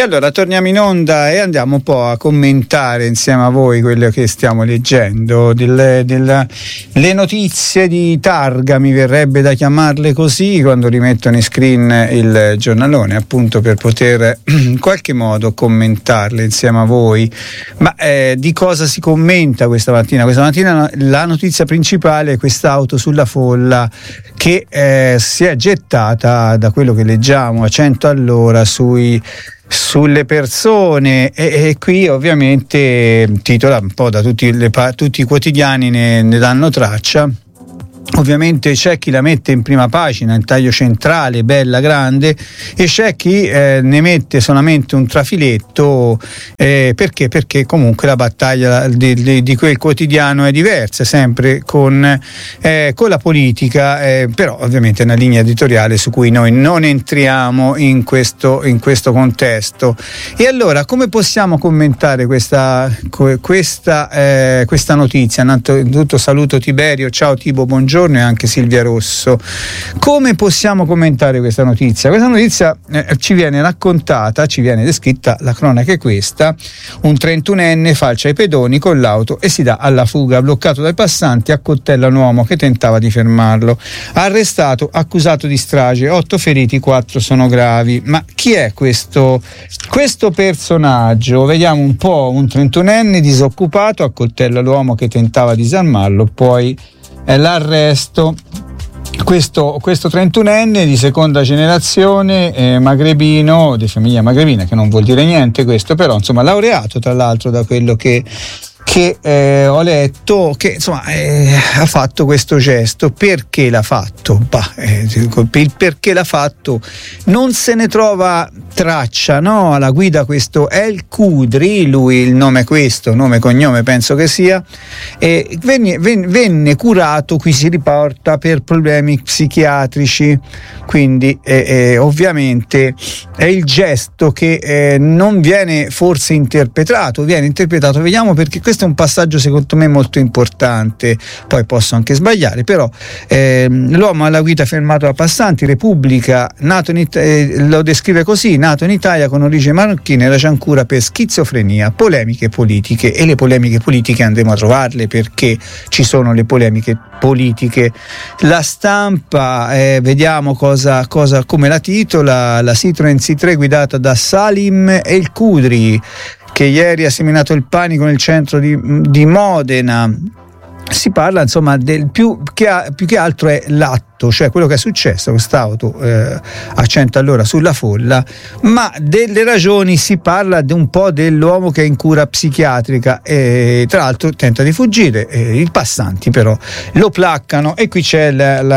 E allora torniamo in onda e andiamo un po' a commentare insieme a voi quello che stiamo leggendo, le notizie di targa, mi verrebbe da chiamarle così, quando rimettono in screen il giornalone, appunto per poter in qualche modo commentarle insieme a voi. Ma di cosa si commenta questa mattina? Questa mattina la notizia principale è quest'auto sulla folla che si è gettata, da quello che leggiamo, a 100 all'ora sulle persone, e qui ovviamente titola un po' da tutti i quotidiani ne danno traccia. Ovviamente c'è chi la mette in prima pagina, in taglio centrale, bella, grande, e c'è chi ne mette solamente un trafiletto, perché comunque la battaglia di quel quotidiano è diversa, sempre con la politica, però ovviamente è una linea editoriale su cui noi non entriamo in questo contesto. E allora come possiamo commentare questa notizia? Innanzitutto saluto Tiberio, ciao Tibo, buongiorno, e anche Silvia Rosso. Come possiamo commentare questa notizia? Questa notizia ci viene raccontata, ci viene descritta, la cronaca è questa: un 31enne falcia i pedoni con l'auto e si dà alla fuga, bloccato dai passanti, accoltella un uomo che tentava di fermarlo, arrestato, accusato di strage, 8 feriti, 4 sono gravi. Ma chi è questo personaggio? Vediamo un po'. Un 31enne disoccupato accoltella l'uomo che tentava di disarmarlo, poi l'arresto. Questo 31enne di seconda generazione, magrebino, di famiglia magrebina, che non vuol dire niente questo, però insomma laureato tra l'altro, da quello che ho letto, che insomma ha fatto questo gesto. Perché l'ha fatto? Il perché l'ha fatto non se ne trova traccia, no? Alla guida questo El Kudri, lui il nome è questo, nome e cognome penso che sia, venne curato, qui si riporta, per problemi psichiatrici, quindi ovviamente è il gesto che non viene forse interpretato, vediamo, perché questo è un passaggio secondo me molto importante, poi posso anche sbagliare, però l'uomo alla guida fermato da passanti, Repubblica, lo descrive così: nato in Italia con origine marocchina, era ciancura per schizofrenia, polemiche politiche. E le polemiche politiche andremo a trovarle, perché ci sono le polemiche politiche. La Stampa, vediamo come la titola: la Citroen C3 guidata da Salim El Kudri, che ieri ha seminato il panico nel centro di Modena. Si parla insomma più che altro è l'atto, cioè quello che è successo, quest'auto a 100 all'ora sulla folla, ma delle ragioni si parla un po' dell'uomo che è in cura psichiatrica e tra l'altro tenta di fuggire, i passanti però lo placcano. E qui c'è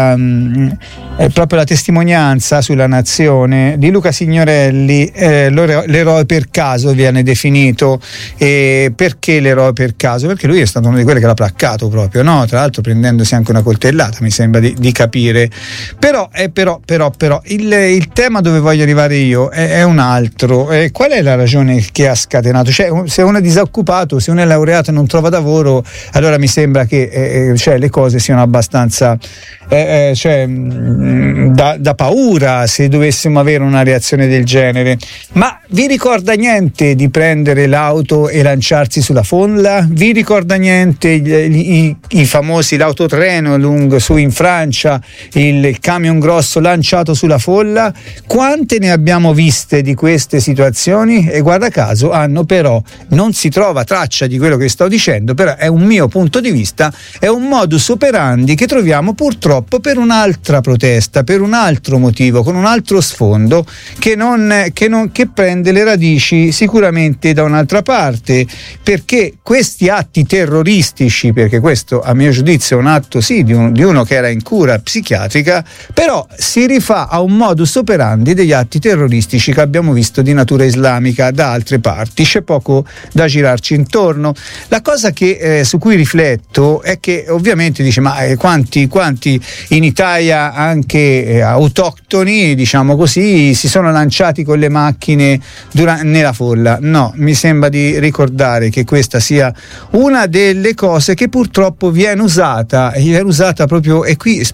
proprio la testimonianza sulla Nazione di Luca Signorelli, l'eroe per caso viene definito. Perché l'eroe per caso? Perché lui è stato uno di quelli che l'ha placcato proprio, no? Tra l'altro prendendosi anche una coltellata, mi sembra di capire. Però il tema dove voglio arrivare io è un altro. Qual è la ragione che ha scatenato? Cioè, se uno è disoccupato, se uno è laureato e non trova lavoro, allora mi sembra che le cose siano abbastanza da paura se dovessimo avere una reazione del genere. Ma vi ricorda niente di prendere l'auto e lanciarsi sulla folla? Vi ricorda niente i famosi l'autotreno lungo su in Francia, il camion grosso lanciato sulla folla? Quante ne abbiamo viste di queste situazioni? E guarda caso però non si trova traccia di quello che sto dicendo, però è un mio punto di vista, è un modus operandi che troviamo purtroppo per un'altra protesta, per un altro motivo, con un altro sfondo che prende le radici sicuramente da un'altra parte, perché questi atti terroristici, perché questo a mio giudizio è un atto sì di uno che era in cura psichiatrica, però si rifà a un modus operandi degli atti terroristici che abbiamo visto di natura islamica da altre parti. C'è poco da girarci intorno. La cosa su cui rifletto è che ovviamente dice: ma quanti in Italia anche autoctoni, diciamo così, si sono lanciati con le macchine nella folla? No, mi sembra di ricordare che questa sia una delle cose che purtroppo viene usata proprio, e qui sposa un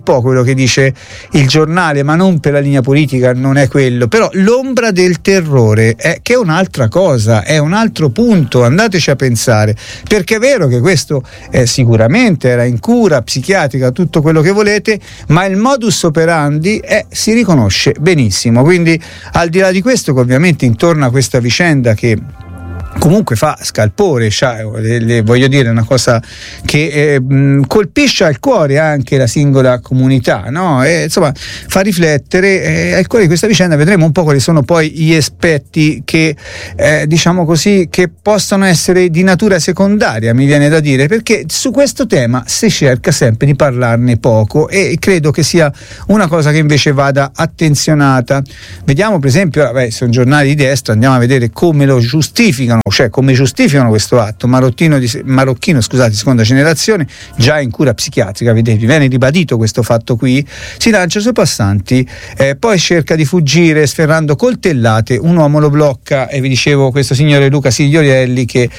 po' quello che dice il giornale, ma non per la linea politica, non è quello, però l'ombra del terrore che è un'altra cosa, è un altro punto, andateci a pensare, perché è vero che questo sicuramente era in cura psichiatrica, tutto quello che volete, ma il modus operandi si riconosce benissimo. Quindi al di là di questo, che ovviamente intorno a questa vicenda che comunque fa scalpore, voglio dire, una cosa che colpisce al cuore anche la singola comunità, no? Insomma fa riflettere al cuore di questa vicenda. Vedremo un po' quali sono poi gli aspetti che diciamo così, che possono essere di natura secondaria, mi viene da dire, perché su questo tema si cerca sempre di parlarne poco e credo che sia una cosa che invece vada attenzionata. Vediamo per esempio, sono giornali di destra, andiamo a vedere come lo giustificano, cioè come giustificano questo atto. Marocchino, seconda generazione, già in cura psichiatrica, vedete, viene ribadito questo fatto qui, si lancia sui passanti, poi cerca di fuggire sferrando coltellate, un uomo lo blocca, e vi dicevo questo signore Luca Sigliorelli che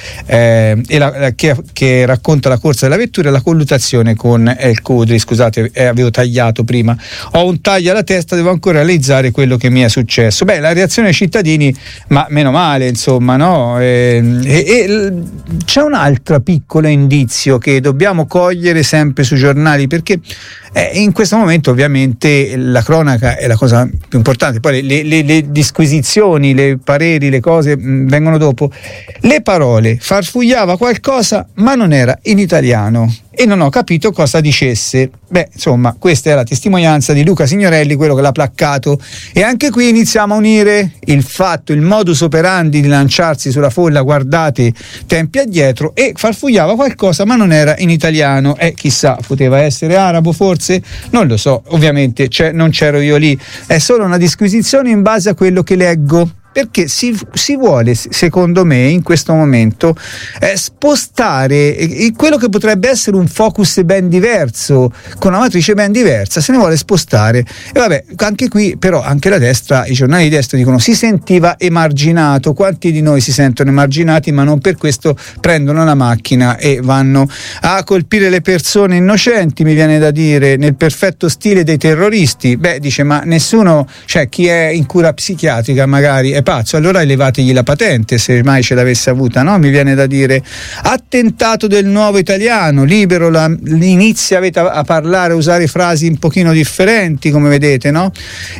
racconta la corsa della vettura e la colluttazione con El Khudri. Scusate, avevo tagliato prima, ho un taglio alla testa, devo ancora realizzare quello che mi è successo. La reazione dei cittadini, ma meno male, insomma, no? E c'è un altro piccolo indizio che dobbiamo cogliere sempre sui giornali, perché in questo momento ovviamente la cronaca è la cosa più importante, poi le disquisizioni, le pareri, le cose vengono dopo. Le parole: farfugliava qualcosa ma non era in italiano e non ho capito cosa dicesse. Insomma, questa è la testimonianza di Luca Signorelli, quello che l'ha placcato, e anche qui iniziamo a unire il modus operandi di lanciarsi sulla folla, guardate tempi addietro, e farfugliava qualcosa ma non era in italiano, chissà, poteva essere arabo forse, non lo so, ovviamente non c'ero io lì, è solo una disquisizione in base a quello che leggo, perché si vuole, secondo me, in questo momento spostare quello che potrebbe essere un focus ben diverso, con una matrice ben diversa, se ne vuole spostare. E anche qui però anche la destra, i giornali di destra dicono si sentiva emarginato. Quanti di noi si sentono emarginati, ma non per questo prendono la macchina e vanno a colpire le persone innocenti, mi viene da dire, nel perfetto stile dei terroristi? Dice, ma nessuno, cioè chi è in cura psichiatrica magari è pazzo, allora levategli la patente se mai ce l'avesse avuta, no? Mi viene da dire. Attentato del Nuovo Italiano, Libero inizia a parlare, a usare frasi un pochino differenti, come vedete, no?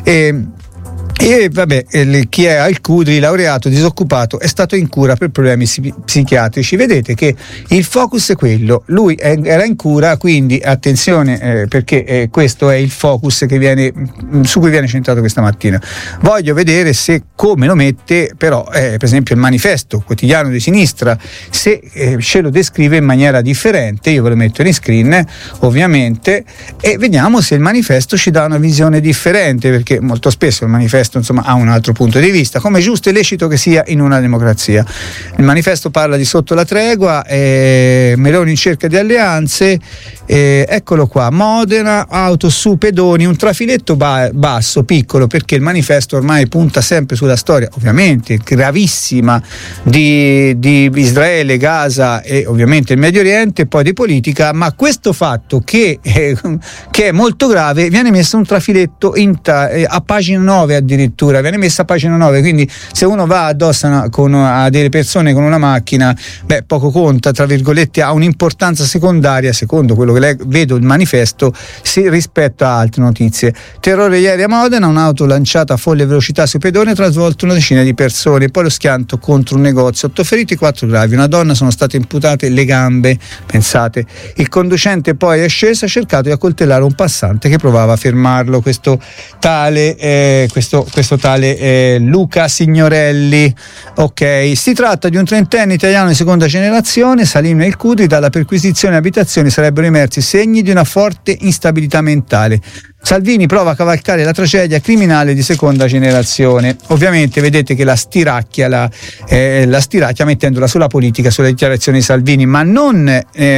Chi è Al Khudri, laureato, disoccupato, è stato in cura per problemi psichiatrici. Vedete che il focus è quello, lui era in cura, quindi attenzione, perché questo è il focus su cui viene centrato questa mattina. Voglio vedere se, come lo mette però per esempio il Manifesto, quotidiano di sinistra, se ce lo descrive in maniera differente. Io ve lo metto in screen ovviamente, e vediamo se il Manifesto ci dà una visione differente, perché molto spesso il Manifesto ha un altro punto di vista, come è giusto e lecito che sia in una democrazia. Il Manifesto parla di sotto la tregua, Meloni in cerca di alleanze, eccolo qua, Modena, auto su pedoni, un trafiletto basso, piccolo, perché il Manifesto ormai punta sempre sulla storia, ovviamente gravissima, di Israele, Gaza e ovviamente il Medio Oriente, poi di politica, ma questo fatto che è molto grave, viene messo un trafiletto a pagina 9 addirittura, viene messa a pagina 9, quindi se uno va addosso a delle persone con una macchina, poco conta, tra virgolette, ha un'importanza secondaria, secondo quello che vedo il Manifesto, rispetto a altre notizie. Terrore ieri a Modena, un'auto lanciata a folle velocità sui pedoni ha travolto una decina di persone, poi lo schianto contro un negozio, 8 feriti, 4 gravi, una donna, sono state imputate le gambe, pensate. Il conducente poi è sceso e ha cercato di accoltellare un passante che provava a fermarlo, questo tale Luca Signorelli. Ok, si tratta di un trentenne italiano di seconda generazione, Salim El Khudri. Dalla perquisizione abitazioni sarebbero emersi segni di una forte instabilità mentale. Salvini prova a cavalcare la tragedia criminale di seconda generazione. Ovviamente vedete che la stiracchia mettendola sulla politica, sulle dichiarazioni di Salvini, ma non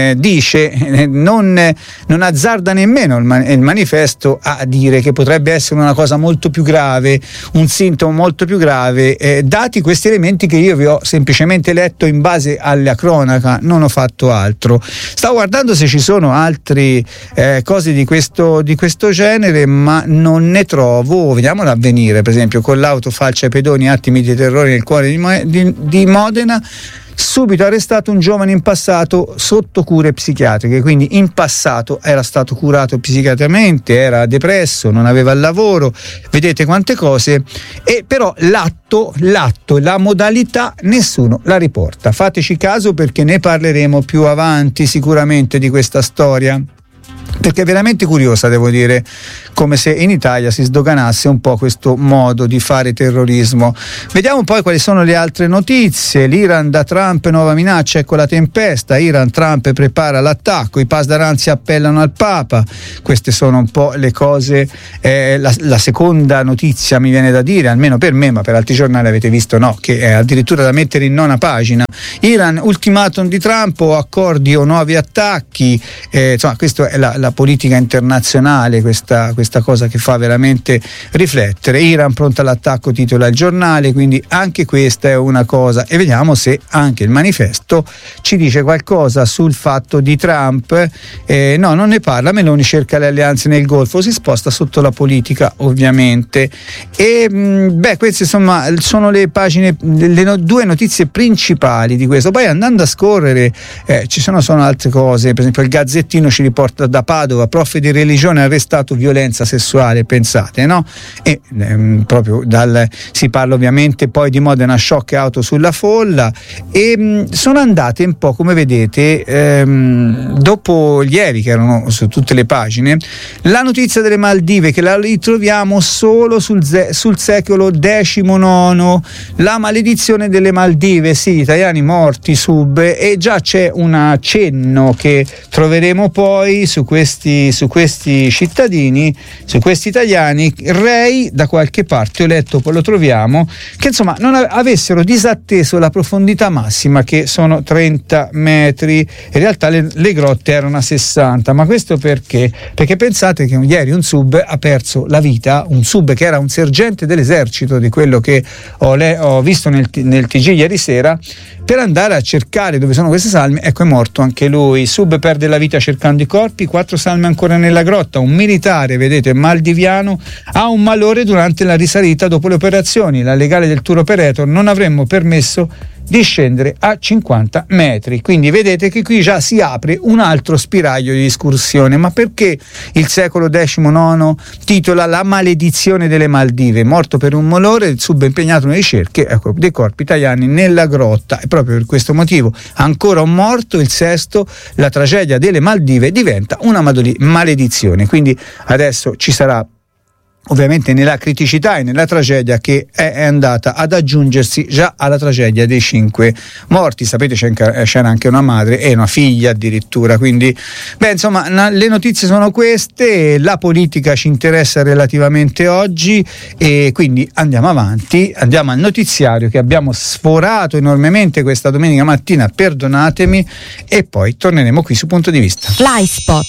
dice, non azzarda nemmeno il manifesto a dire che potrebbe essere una cosa molto più grave, un sintomo molto più grave, dati questi elementi che io vi ho semplicemente letto in base alla cronaca, non ho fatto altro. Stavo guardando se ci sono altre cose di questo genere, ma non ne trovo. Vediamo l'Avvenire, per esempio, con l'auto falcia ai pedoni, attimi di terrore nel cuore di Modena. Subito arrestato un giovane in passato sotto cure psichiatriche, quindi in passato era stato curato psichiatricamente, era depresso, non aveva il lavoro, vedete quante cose, e però l'atto, la modalità nessuno la riporta. Fateci caso, perché ne parleremo più avanti sicuramente di questa storia, perché è veramente curiosa, devo dire, come se in Italia si sdoganasse un po' questo modo di fare terrorismo. Vediamo poi quali sono le altre notizie. L'Iran da Trump, nuova minaccia, ecco la tempesta. Trump prepara l'attacco, i pasdaranzi appellano al Papa. Queste sono un po' le cose, la seconda notizia, mi viene da dire, almeno per me, ma per altri giornali avete visto che è addirittura da mettere in nona pagina. Iran, ultimatum di Trump, o accordi o nuovi attacchi. Insomma, questa è la politica internazionale, questa cosa che fa veramente riflettere. Iran pronta all'attacco, titola il giornale, quindi anche questa è una cosa, e vediamo se anche il manifesto ci dice qualcosa sul fatto di Trump. No, non ne parla. Meloni cerca le alleanze nel Golfo, si sposta sotto la politica ovviamente, e queste insomma sono le pagine, le due notizie principali di questo. Poi andando a scorrere ci sono altre cose, per esempio il Gazzettino ci riporta da Padova, prof di religione arrestato, violenza sessuale, pensate, no? E proprio si parla ovviamente poi di Modena, shock auto sulla folla, e sono andate un po', come vedete, dopo ieri, che erano su tutte le pagine, la notizia delle Maldive, che la ritroviamo solo sul secolo XIX, la maledizione delle Maldive, sì, italiani morti sub, e già c'è un accenno che troveremo poi su questi cittadini, su questi italiani, rei da qualche parte, ho letto, poi lo troviamo, che insomma non avessero disatteso la profondità massima, che sono 30 metri, in realtà le grotte erano a 60, ma questo perché? Perché pensate che ieri un sub ha perso la vita, un sub che era un sergente dell'esercito, di quello che ho visto nel TG ieri sera, per andare a cercare dove sono queste salme. Ecco, è morto anche lui. Sub perde la vita cercando i corpi, 4 salme ancora nella grotta. Un militare, vedete, maldiviano, ha un malore durante la risalita dopo le operazioni. La legale del tour operator non avremmo permesso di scendere a 50 metri. Quindi vedete che qui già si apre un altro spiraglio di discussione. Ma perché il secolo XIX titola La maledizione delle Maldive? Morto per un malore, il sub impegnato nelle ricerche, ecco, dei corpi italiani nella grotta. E proprio per questo motivo, ancora un morto, il sesto, la tragedia delle Maldive diventa una maledizione. Quindi adesso ci sarà, ovviamente, nella criticità e nella tragedia che è andata ad aggiungersi già alla tragedia dei 5 morti. Sapete, c'era anche una madre e una figlia addirittura. Quindi insomma, le notizie sono queste. La politica ci interessa relativamente oggi, e quindi andiamo avanti, andiamo al notiziario che abbiamo sforato enormemente questa domenica mattina, perdonatemi, e poi torneremo qui su Punto di Vista. FlySpot.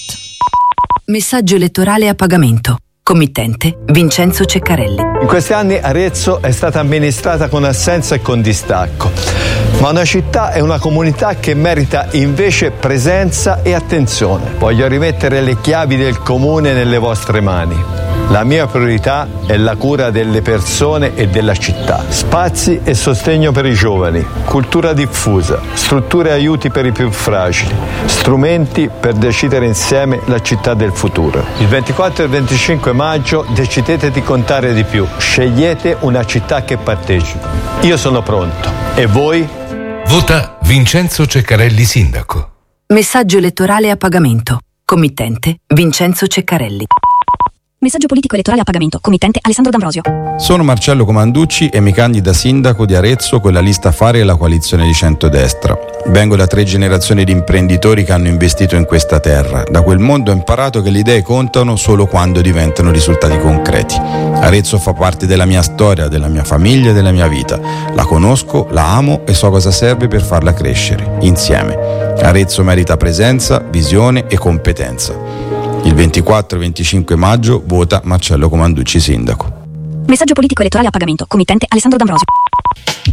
Messaggio elettorale a pagamento. Committente Vincenzo Ceccarelli. In questi anni Arezzo è stata amministrata con assenza e con distacco, ma una città è una comunità che merita invece presenza e attenzione. Voglio rimettere le chiavi del comune nelle vostre mani. La mia priorità è la cura delle persone e della città. Spazi e sostegno per i giovani, cultura diffusa, strutture e aiuti per i più fragili, strumenti per decidere insieme la città del futuro. Il 24 e il 25 maggio decidete di contare di più. Scegliete una città che partecipa. Io sono pronto. E voi? Vota Vincenzo Ceccarelli sindaco. Messaggio elettorale a pagamento. Committente Vincenzo Ceccarelli. Messaggio politico elettorale a pagamento. Committente Alessandro D'Ambrosio. Sono Marcello Comanducci e mi candido a sindaco di Arezzo con la lista Fare e la coalizione di centrodestra. Vengo da 3 generazioni di imprenditori che hanno investito in questa terra. Da quel mondo ho imparato che le idee contano solo quando diventano risultati concreti. Arezzo fa parte della mia storia, della mia famiglia e della mia vita. La conosco, la amo e so cosa serve per farla crescere, insieme. Arezzo merita presenza, visione e competenza. Il 24 e 25 maggio vota Marcello Comanducci sindaco. Messaggio politico elettorale a pagamento. Committente Alessandro D'Ambrosio.